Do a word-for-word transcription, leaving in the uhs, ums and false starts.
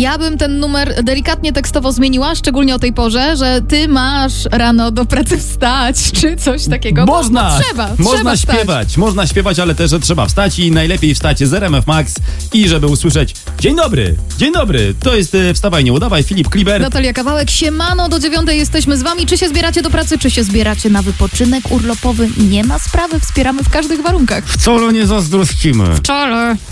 Ja bym ten numer delikatnie tekstowo zmieniła, szczególnie o tej porze, że ty masz rano do pracy wstać, czy coś takiego. Można, no, trzeba, można trzeba śpiewać, wstać. można śpiewać, ale też, że trzeba wstać i najlepiej wstać z R M F Max i żeby usłyszeć dzień dobry, dzień dobry, to jest y, Wstawaj, nie udawaj, Filip Kliber. Natalia Kawałek, siemano, do dziewiątej jesteśmy z wami. Czy się zbieracie do pracy, czy się zbieracie na wypoczynek urlopowy? Nie ma sprawy, wspieramy w każdych warunkach. Wcale nie zazdrościmy. Wcale.